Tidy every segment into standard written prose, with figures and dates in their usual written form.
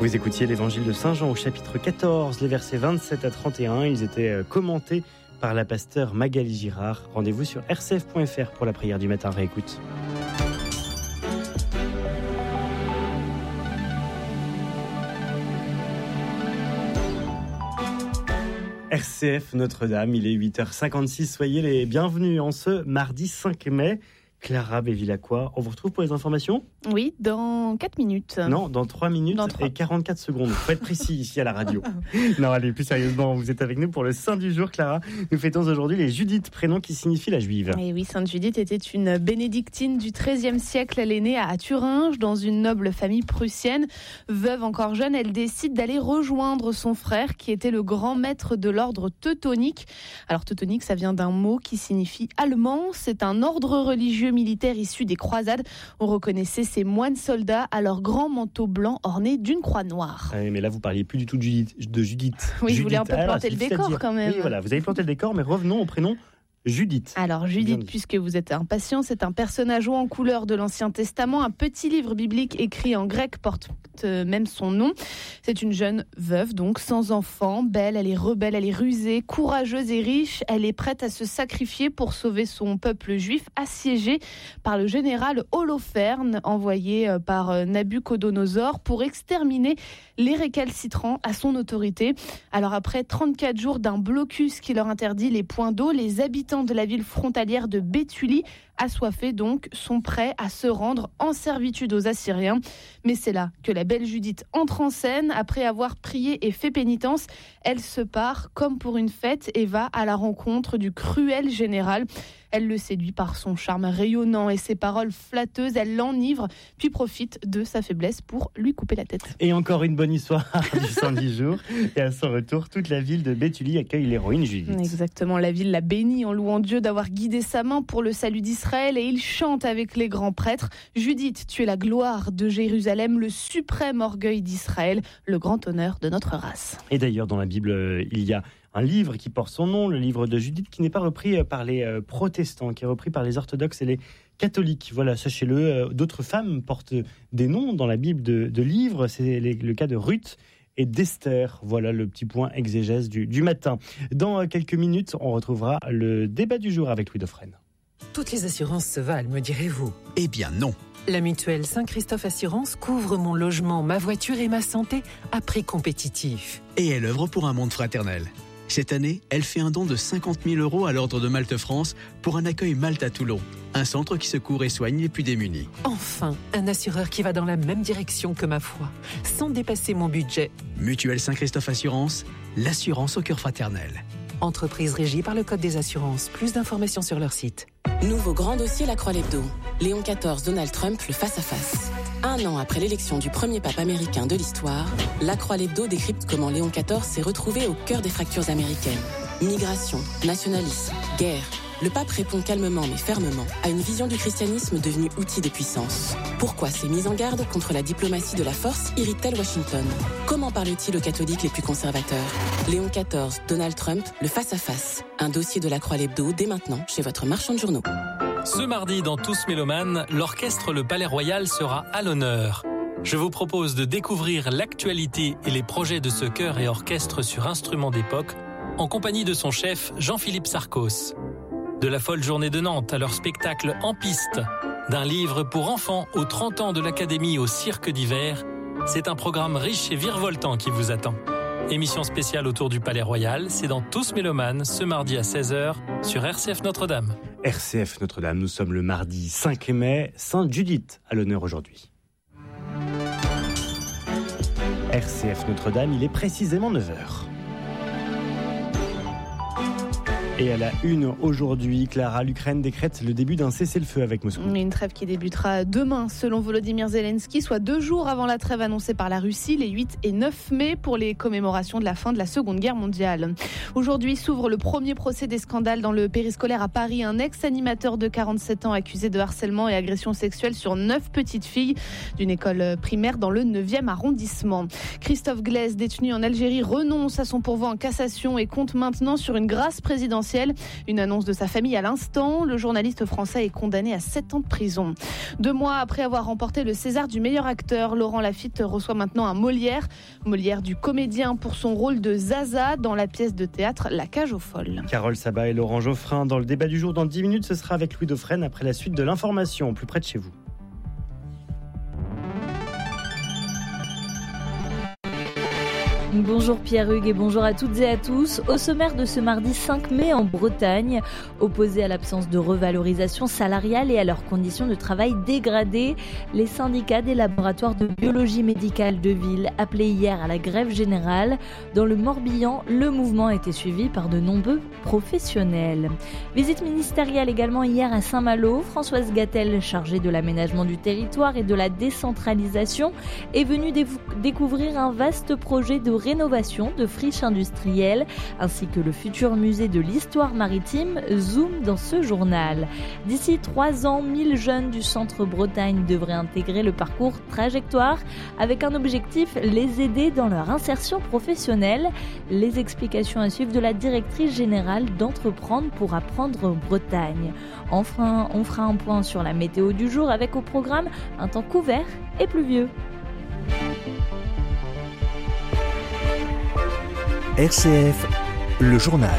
Vous écoutiez l'évangile de Saint Jean au chapitre 14, les versets 27 à 31. Ils étaient commentés par la pasteure Magali Girard. Rendez-vous sur rcf.fr pour la prière du matin. Réécoute. RCF Notre-Dame, il est 8h56. Soyez les bienvenus en ce mardi 5 mai. Clara Bévilacqua, on vous retrouve pour les informations ? Oui, dans 4 minutes. Non, dans 3 minutes et 44 secondes. Il faut être précis ici à la radio. Non, allez, plus sérieusement, vous êtes avec nous pour le Saint du jour, Clara. Nous fêtons aujourd'hui les Judith, prénom qui signifie la juive. Et oui, Sainte Judith était une bénédictine du XIIIe siècle. Elle est née à Thuringe, dans une noble famille prussienne. Veuve encore jeune, elle décide d'aller rejoindre son frère, qui était le grand maître de l'ordre teutonique. Alors, teutonique, ça vient d'un mot qui signifie allemand. C'est un ordre religieux militaire issu des croisades. On reconnaissait ces moines soldats à leur grand manteau blanc orné d'une croix noire. Oui, mais là, vous parliez plus du tout de Judith. Oui, je voulais un peu planter le décor quand même. Oui, voilà, vous avez planté le décor, mais revenons au prénom Judith. Alors Judith, puisque vous êtes impatient, c'est un personnage haut en couleur de l'Ancien Testament. Un petit livre biblique écrit en grec porte même son nom. C'est une jeune veuve, donc sans enfant, belle, elle est rebelle, elle est rusée, courageuse et riche. Elle est prête à se sacrifier pour sauver son peuple juif assiégé par le général Holoferne, envoyé par Nabuchodonosor pour exterminer les récalcitrants à son autorité. Alors après 34 jours d'un blocus qui leur interdit les points d'eau, les habitants de la ville frontalière de Béthulie, assoiffés donc, sont prêts à se rendre en servitude aux Assyriens. Mais c'est là que la belle Judith entre en scène. Après avoir prié et fait pénitence, elle se part comme pour une fête et va à la rencontre du cruel général. Elle le séduit par son charme rayonnant et ses paroles flatteuses. Elle l'enivre, puis profite de sa faiblesse pour lui couper la tête. Et encore une bonne histoire du Saint du jour. Et à son retour, toute la ville de Béthulie accueille l'héroïne Judith. Exactement, la ville la bénit en louant Dieu d'avoir guidé sa main pour le salut d'Israël. Et il chante avec les grands prêtres. Judith, tu es la gloire de Jérusalem, le suprême orgueil d'Israël, le grand honneur de notre race. Et d'ailleurs, dans la Bible, il y a un livre qui porte son nom, le livre de Judith, qui n'est pas repris par les protestants, qui est repris par les orthodoxes et les catholiques. Voilà, sachez-le, d'autres femmes portent des noms dans la Bible de livres. C'est le cas de Ruth et d'Esther. Voilà le petit point exégèse du matin. Dans quelques minutes, on retrouvera le débat du jour avec Louis Dauphren. Toutes les assurances se valent, me direz-vous ? Eh bien non. La mutuelle Saint-Christophe Assurance couvre mon logement, ma voiture et ma santé à prix compétitif. Et elle œuvre pour un monde fraternel. Cette année, elle fait un don de 50 000 € à l'Ordre de Malte France pour un accueil Malte à Toulon, un centre qui secourt et soigne les plus démunis. Enfin, un assureur qui va dans la même direction que ma foi, sans dépasser mon budget. Mutuelle Saint-Christophe Assurance, l'assurance au cœur fraternel. Entreprise régie par le Code des assurances. Plus d'informations sur leur site. Nouveau grand dossier La Croix-Lebdo. Léon XIV, Donald Trump, le face-à-face. 1 an après l'élection du premier pape américain de l'histoire, La Croix-Lebdo décrypte comment Léon XIV s'est retrouvé au cœur des fractures américaines. Migration, nationalisme, guerre. Le pape répond calmement mais fermement à une vision du christianisme devenue outil de puissance. Pourquoi ces mises en garde contre la diplomatie de la force irritent-elles Washington ? Comment parle-t-il aux catholiques les plus conservateurs ? Léon XIV, Donald Trump, le face-à-face. Un dossier de La Croix-Lebdo dès maintenant chez votre marchand de journaux. Ce mardi, dans Tous Mélomanes, l'orchestre Le Palais Royal sera à l'honneur. Je vous propose de découvrir l'actualité et les projets de ce chœur et orchestre sur instruments d'époque, en compagnie de son chef Jean-Philippe Sarcos. De la folle journée de Nantes à leur spectacle En piste, d'un livre pour enfants aux 30 ans de l'Académie au cirque d'hiver, c'est un programme riche et virevoltant qui vous attend. Émission spéciale autour du Palais Royal, c'est dans Tous Mélomanes, ce mardi à 16h sur RCF Notre-Dame. RCF Notre-Dame, nous sommes le mardi 5 mai, Sainte Judith à l'honneur aujourd'hui. RCF Notre-Dame, il est précisément 9h. Et à la une aujourd'hui, Clara, l'Ukraine décrète le début d'un cessez-le-feu avec Moscou. Une trêve qui débutera demain, selon Volodymyr Zelensky, soit 2 jours avant la trêve annoncée par la Russie, les 8 et 9 mai, pour les commémorations de la fin de la Seconde Guerre mondiale. Aujourd'hui s'ouvre le premier procès des scandales dans le périscolaire à Paris. Un ex-animateur de 47 ans accusé de harcèlement et agression sexuelle sur 9 petites filles d'une école primaire dans le 9e arrondissement. Christophe Glaise, détenu en Algérie, renonce à son pourvoi en cassation et compte maintenant sur une grâce présidentielle confidentiel. Une annonce de sa famille à l'instant. Le journaliste français est condamné à 7 ans de prison. 2 mois après avoir remporté le César du meilleur acteur, Laurent Lafitte reçoit maintenant un Molière du comédien pour son rôle de Zaza dans la pièce de théâtre La Cage aux Folles. Carole Sabat et Laurent Geoffrin dans le débat du jour. Dans 10 minutes, ce sera avec Louis Dauphren après la suite de l'information, plus près de chez vous. Bonjour Pierre-Hugues et bonjour à toutes et à tous. Au sommaire de ce mardi 5 mai en Bretagne, opposés à l'absence de revalorisation salariale et à leurs conditions de travail dégradées, les syndicats des laboratoires de biologie médicale de ville appelaient hier à la grève générale. Dans le Morbihan, le mouvement a été suivi par de nombreux professionnels. Visite ministérielle également hier à Saint-Malo. Françoise Gatel, chargée de l'aménagement du territoire et de la décentralisation, est venue découvrir un vaste projet de rénovation de friches industrielles ainsi que le futur musée de l'histoire maritime. Zoom dans ce journal. D'ici 3 ans, 1000 jeunes du centre Bretagne devraient intégrer le parcours Trajectoire avec un objectif, les aider dans leur insertion professionnelle. Les explications à suivre de la directrice générale d'Entreprendre pour apprendre Bretagne. Enfin, on fera un point sur la météo du jour avec au programme un temps couvert et pluvieux. RCF, le journal.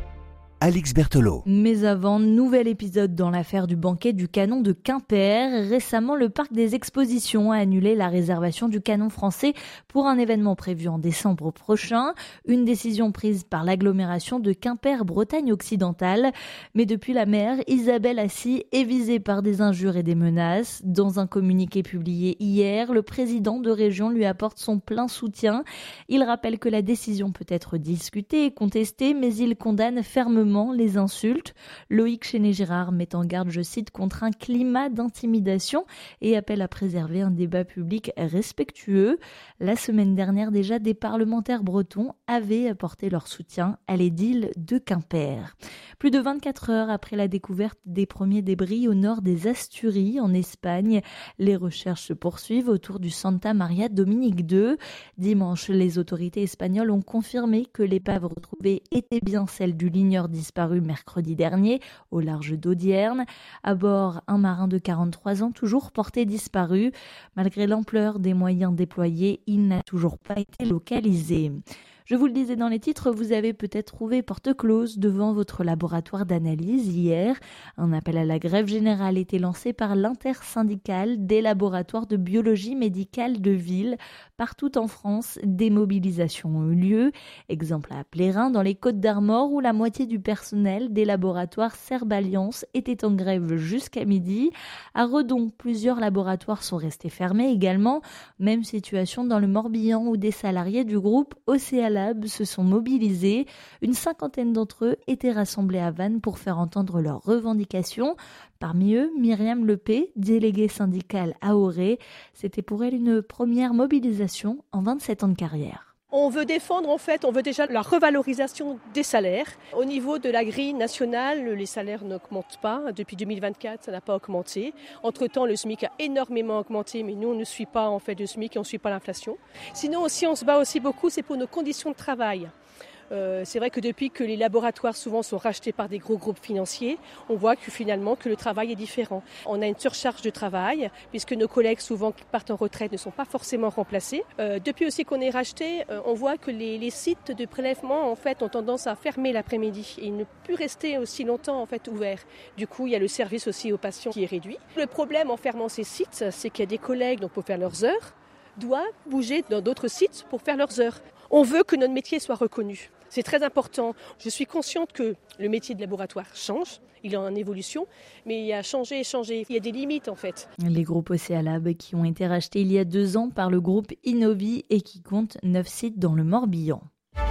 Alix Berthelot. Mais avant, nouvel épisode dans l'affaire du banquet du canon de Quimper. Récemment, le parc des expositions a annulé la réservation du canon français pour un événement prévu en décembre prochain. Une décision prise par l'agglomération de Quimper-Bretagne occidentale. Mais depuis, la maire, Isabelle Assy, est visée par des injures et des menaces. Dans un communiqué publié hier, le président de région lui apporte son plein soutien. Il rappelle que la décision peut être discutée et contestée, mais il condamne fermement les insultes. Loïc Chéné-Girard met en garde, je cite, contre un climat d'intimidation et appelle à préserver un débat public respectueux. La semaine dernière déjà, des parlementaires bretons avaient apporté leur soutien à l'édile de Quimper. Plus de 24 heures après la découverte des premiers débris au nord des Asturies, en Espagne, les recherches se poursuivent autour du Santa Maria Dominique II. Dimanche, les autorités espagnoles ont confirmé que l'épave retrouvée était bien celle du ligneur disparu mercredi dernier au large d'Audierne. À bord, un marin de 43 ans toujours porté disparu. Malgré l'ampleur des moyens déployés, il n'a toujours pas été localisé. Je vous le disais dans les titres, vous avez peut-être trouvé porte close devant votre laboratoire d'analyse hier. Un appel à la grève générale était lancé par l'intersyndicale des laboratoires de biologie médicale de ville. Partout en France, des mobilisations ont eu lieu. Exemple à Plérin, dans les Côtes-d'Armor, où la moitié du personnel des laboratoires Serbe-Alliance était en grève jusqu'à midi. À Redon, plusieurs laboratoires sont restés fermés également. Même situation dans le Morbihan, où des salariés du groupe Océalab se sont mobilisés. Une 50aine d'entre eux étaient rassemblés à Vannes pour faire entendre leurs revendications. Parmi eux, Myriam Lepé, déléguée syndicale à Auray. C'était pour elle une première mobilisation en 27 ans de carrière. On veut défendre, on veut déjà la revalorisation des salaires. Au niveau de la grille nationale, les salaires n'augmentent pas. Depuis 2024, ça n'a pas augmenté. Entre-temps, le SMIC a énormément augmenté, mais nous, on ne suit pas en fait le SMIC et on ne suit pas l'inflation. Sinon, aussi, on se bat aussi beaucoup, c'est pour nos conditions de travail. C'est vrai que depuis que les laboratoires souvent sont rachetés par des gros groupes financiers, on voit que finalement que le travail est différent. On a une surcharge de travail puisque nos collègues souvent qui partent en retraite ne sont pas forcément remplacés. Depuis aussi qu'on est racheté, on voit que les sites de prélèvement en fait ont tendance à fermer l'après-midi et ne plus rester aussi longtemps en fait ouverts. Du coup, il y a le service aussi aux patients qui est réduit. Le problème en fermant ces sites, c'est qu'il y a des collègues donc pour faire leurs heures doivent bouger dans d'autres sites pour faire leurs heures. On veut que notre métier soit reconnu. C'est très important. Je suis consciente que le métier de laboratoire change, il est en évolution, mais il a changé. Il y a des limites en fait. Les groupes Océalab qui ont été rachetés il y a 2 ans par le groupe Innovi et qui comptent 9 sites dans le Morbihan.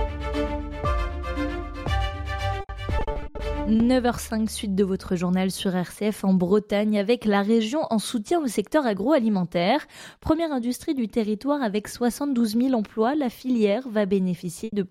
9h05, suite de votre journal sur RCF en Bretagne avec la région en soutien au secteur agroalimentaire. Première industrie du territoire avec 72 000 emplois, la filière va bénéficier de plus de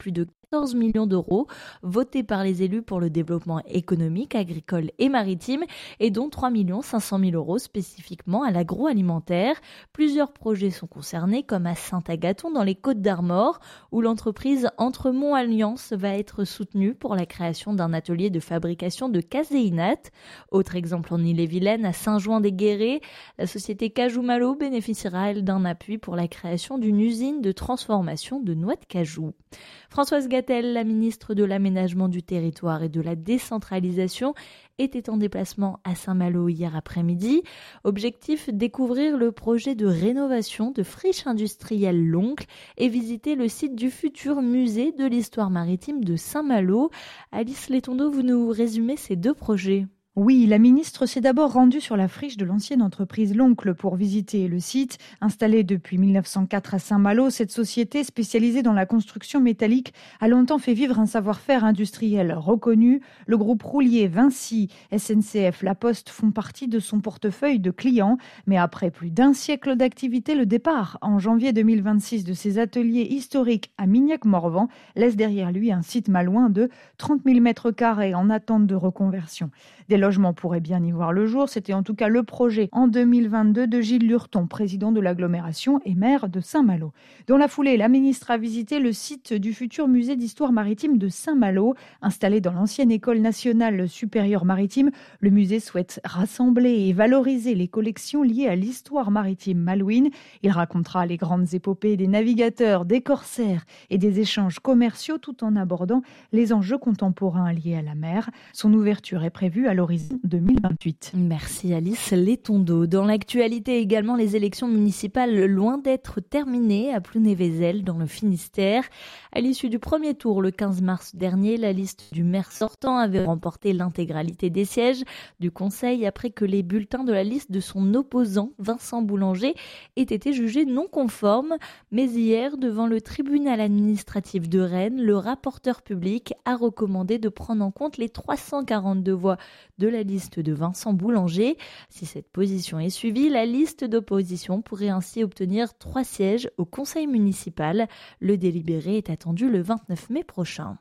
14 millions d'euros votés par les élus pour le développement économique, agricole et maritime et dont 3 500 000 euros spécifiquement à l'agroalimentaire. Plusieurs projets sont concernés comme à Saint-Agathon dans les Côtes-d'Armor où l'entreprise Entremont Alliance va être soutenue pour la création d'un atelier de fabrication de caséinate. Autre exemple en Ille-et-Vilaine, à Saint-Jouan-des-Guérets, la société Cajou Malo bénéficiera elle d'un appui pour la création d'une usine de transformation de noix de cajou. Françoise Gatel, la ministre de l'Aménagement du territoire et de la décentralisation, était en déplacement à Saint-Malo hier après-midi. Objectif, découvrir le projet de rénovation de friche industrielle L'Oncle et visiter le site du futur musée de l'histoire maritime de Saint-Malo. Alice Létondo, vous nous résumez ces deux projets. Oui, la ministre s'est d'abord rendue sur la friche de l'ancienne entreprise L'Oncle pour visiter le site. Installée depuis 1904 à Saint-Malo, cette société spécialisée dans la construction métallique a longtemps fait vivre un savoir-faire industriel reconnu. Le groupe roulier Vinci, SNCF, La Poste font partie de son portefeuille de clients. Mais après plus d'un siècle d'activité, le départ en janvier 2026 de ces ateliers historiques à Mignac-Morvan laisse derrière lui un site malouin de 30 000 m² en attente de reconversion. Des logements pourraient bien y voir le jour. C'était en tout cas le projet en 2022 de Gilles Lurton, président de l'agglomération et maire de Saint-Malo. Dans la foulée, la ministre a visité le site du futur musée d'histoire maritime de Saint-Malo. Installé dans l'ancienne école nationale supérieure maritime, le musée souhaite rassembler et valoriser les collections liées à l'histoire maritime malouine. Il racontera les grandes épopées des navigateurs, des corsaires et des échanges commerciaux tout en abordant les enjeux contemporains liés à la mer. Son ouverture est prévue à l'horizon 2028. Merci Alice Létondo. Dans l'actualité également, les élections municipales loin d'être terminées à Plounévézel dans le Finistère. À l'issue du premier tour, le 15 mars dernier, la liste du maire sortant avait remporté l'intégralité des sièges du conseil après que les bulletins de la liste de son opposant, Vincent Boulanger, aient été jugés non conformes. Mais hier, devant le tribunal administratif de Rennes, le rapporteur public a recommandé de prendre en compte les 342 voix de la liste de Vincent Boulanger. Si cette position est suivie, la liste d'opposition pourrait ainsi obtenir 3 sièges au conseil municipal. Le délibéré est attendu le 29 mai prochain.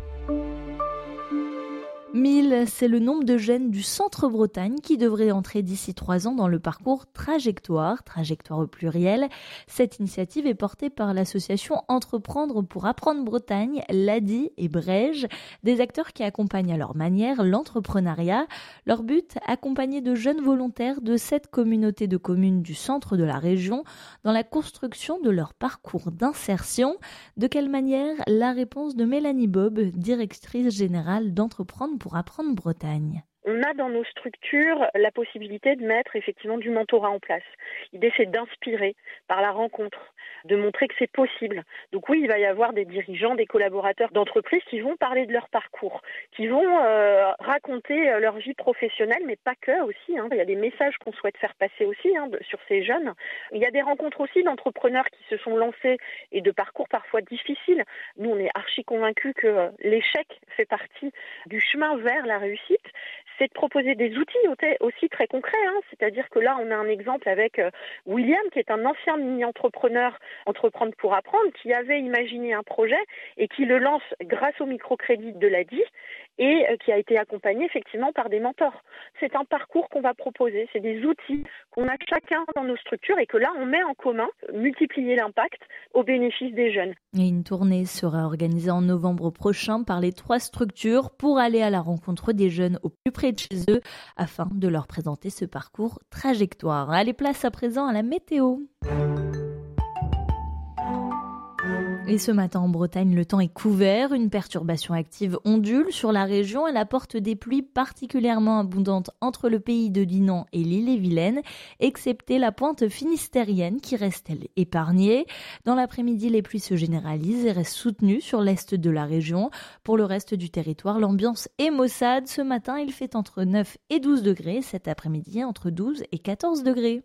1000, c'est le nombre de jeunes du Centre-Bretagne qui devraient entrer d'ici 3 ans dans le parcours Trajectoire au pluriel. Cette initiative est portée par l'association Entreprendre pour apprendre Bretagne, l'ADI et Brège, des acteurs qui accompagnent à leur manière l'entrepreneuriat. Leur but, accompagner de jeunes volontaires de 7 communautés de communes du centre de la région dans la construction de leur parcours d'insertion. De quelle manière? La réponse de Mélanie Bob, directrice générale d'Entreprendre pour apprendre Bretagne. On a dans nos structures la possibilité de mettre effectivement du mentorat en place. L'idée, c'est d'inspirer par la rencontre, de montrer que c'est possible. Donc oui, il va y avoir des dirigeants, des collaborateurs d'entreprises qui vont parler de leur parcours, qui vont raconter leur vie professionnelle, mais pas que aussi. Il y a des messages qu'on souhaite faire passer aussi sur ces jeunes. Il y a des rencontres aussi d'entrepreneurs qui se sont lancés et de parcours parfois difficiles. Nous, on est archi convaincus que l'échec fait partie du chemin vers la réussite. C'est de proposer des outils aussi très concrets. C'est-à-dire que là, on a un exemple avec William, qui est un ancien mini-entrepreneur, Entreprendre pour apprendre, qui avait imaginé un projet et qui le lance grâce au microcrédit de l'ADI et qui a été accompagné effectivement par des mentors. C'est un parcours qu'on va proposer, c'est des outils qu'on a chacun dans nos structures et que là, on met en commun, multiplier l'impact au bénéfice des jeunes. Et une tournée sera organisée en novembre prochain par les 3 structures pour aller à la rencontre des jeunes au plus près de chez eux afin de leur présenter ce parcours Trajectoire. Allez, place à présent à la météo. Et ce matin en Bretagne, le temps est couvert. Une perturbation active ondule sur la région. Elle apporte des pluies particulièrement abondantes entre le pays de Dinan et l'Ille-et-Vilaine, excepté la pointe finistérienne qui reste, elle, épargnée. Dans l'après-midi, les pluies se généralisent et restent soutenues sur l'est de la région. Pour le reste du territoire, l'ambiance est maussade. Ce matin, il fait entre 9 et 12 degrés. Cet après-midi, entre 12 et 14 degrés.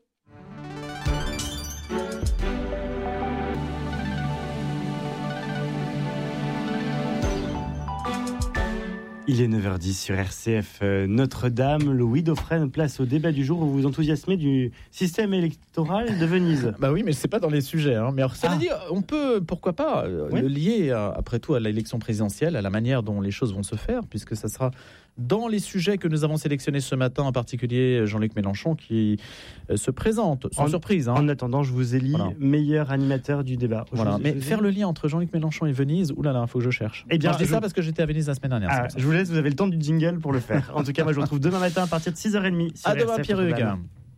Il est 9h10 sur RCF Notre-Dame. Louis Dauphren, place au débat du jour où vous vous enthousiasmez du système électoral de Venise. Bah oui, mais c'est pas dans les sujets. Mais alors, ça veut dire, on peut, pourquoi pas, le lier, après tout, à l'élection présidentielle, à la manière dont les choses vont se faire, puisque ça sera dans les sujets que nous avons sélectionnés ce matin, en particulier Jean-Luc Mélenchon, qui se présente sans surprise. En attendant, je vous élis meilleur animateur du débat. Voilà. Mais faire le lien entre Jean-Luc Mélenchon et Venise, oulala, il faut que je cherche. Eh bien, je dis ça parce que j'étais à Venise la semaine dernière. Je vous laisse, vous avez le temps du jingle pour le faire. En tout cas, moi je vous retrouve demain matin à partir de 6h30. À demain, Pierre-Hugues.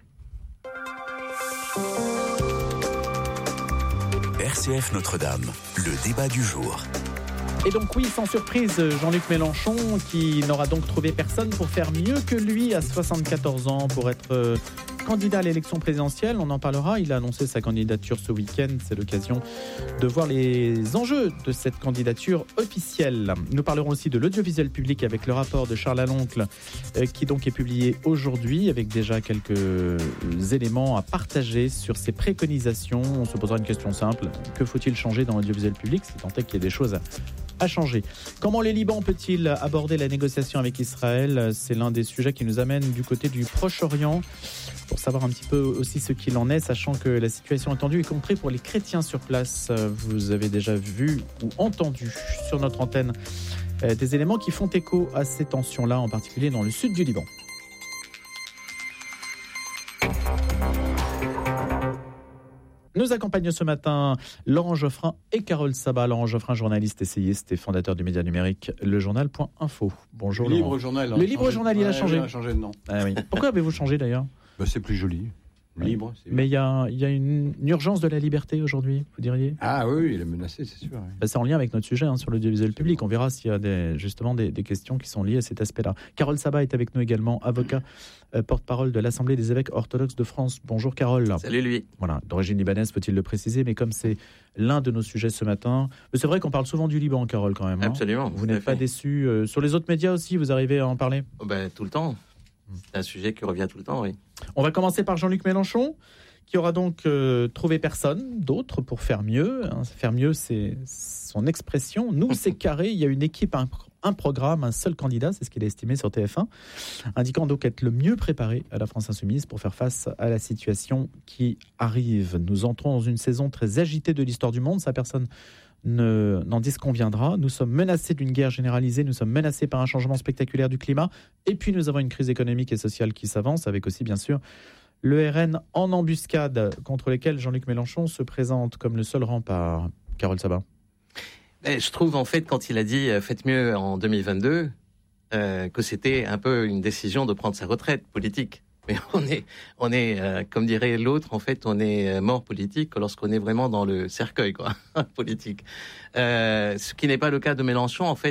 RCF Notre-Dame, le débat du jour. Et donc oui, sans surprise, Jean-Luc Mélenchon qui n'aura donc trouvé personne pour faire mieux que lui à 74 ans pour être candidat à l'élection présidentielle. On en parlera, il a annoncé sa candidature ce week-end. C'est l'occasion de voir les enjeux de cette candidature officielle. Nous parlerons aussi de l'audiovisuel public avec le rapport de Charles Aloncle qui donc est publié aujourd'hui avec déjà quelques éléments à partager sur ses préconisations. On se posera une question simple, que faut-il changer dans l'audiovisuel public si tant est qu'il y ait des choses à changer. Comment le Liban peut-il aborder la négociation avec Israël ? C'est l'un des sujets qui nous amène du côté du Proche-Orient pour savoir un petit peu aussi ce qu'il en est, sachant que la situation est tendue, y compris pour les chrétiens sur place. Vous avez déjà vu ou entendu sur notre antenne des éléments qui font écho à ces tensions-là, en particulier dans le sud du Liban. Nous accompagnent ce matin Laurent Geoffrin et Carole Sabat. Laurent Geoffrin, journaliste, essayiste et fondateur du média numérique lejournal.info. Bonjour. Le Libre Journal. Le Libre Journal, il a changé. Il a changé de nom. Ah, oui. Pourquoi avez-vous changé d'ailleurs ? C'est plus joli. Libre. Mais il y a une urgence de la liberté aujourd'hui, vous diriez ? Ah oui, il est menacé, c'est sûr. Oui. C'est en lien avec notre sujet sur l'audiovisuel public. On verra s'il y a des questions qui sont liées à cet aspect-là. Carole Sabat est avec nous également, avocat, porte-parole de l'Assemblée des évêques orthodoxes de France. Bonjour Carole. Salut lui. Voilà, d'origine libanaise, faut-il le préciser, mais comme c'est l'un de nos sujets ce matin, mais c'est vrai qu'on parle souvent du Liban, Carole, quand même. Absolument. Vous n'êtes pas déçu. Sur les autres médias aussi, vous arrivez à en parler ? Tout le temps. C'est un sujet qui revient tout le temps, oui. On va commencer par Jean-Luc Mélenchon, qui aura donc trouvé personne d'autre pour faire mieux. Faire mieux, c'est son expression. Nous, c'est carré. Il y a une équipe, un programme, un seul candidat, c'est ce qu'il a estimé sur TF1, indiquant donc être le mieux préparé à la France Insoumise pour faire face à la situation qui arrive. Nous entrons dans une saison très agitée de l'histoire du monde. Ça, personne n'en disconviendra. Nous sommes menacés d'une guerre généralisée, nous sommes menacés par un changement spectaculaire du climat, et puis nous avons une crise économique et sociale qui s'avance, avec aussi bien sûr le RN en embuscade, contre lesquels Jean-Luc Mélenchon se présente comme le seul rempart. Carole Sabat. Je trouve en fait, quand il a dit « faites mieux en 2022 », que c'était un peu une décision de prendre sa retraite politique. Mais on est comme dirait l'autre, en fait, on est mort politique lorsqu'on est vraiment dans le cercueil, politique. Ce qui n'est pas le cas de Mélenchon, en fait.